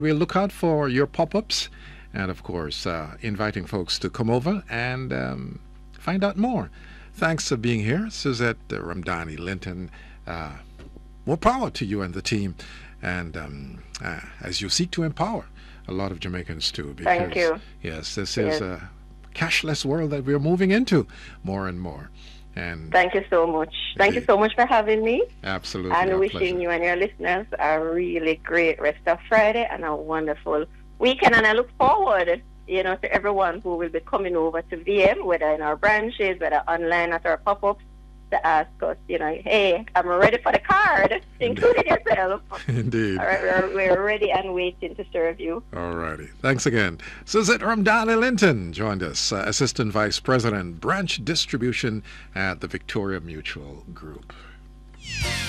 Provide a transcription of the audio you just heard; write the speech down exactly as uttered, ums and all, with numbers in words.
We'll look out for your pop-ups and, of course, uh, inviting folks to come over and um, find out more. Thanks for being here, Suzette uh, Ramdani Linton. Uh, more power to you and the team, and um, uh, as you seek to empower a lot of Jamaicans too. Because, Thank you. Yes, this Yes. is a cashless world that we're moving into more and more. And Thank you so much. Thank you so much for having me. absolutely, And our wishing pleasure. you and your listeners a really great rest of Friday and a wonderful weekend. And I look forward, you know, to everyone who will be coming over to V M, whether in our branches, whether online at our pop-ups, to ask us, you know, hey, I'm ready for the card, including yourself. Indeed. All right, we're, we're ready and waiting to serve you. All righty. Thanks again. Suzette Ramdani Linton joined us, uh, Assistant Vice President, Branch Distribution at the Victoria Mutual Group.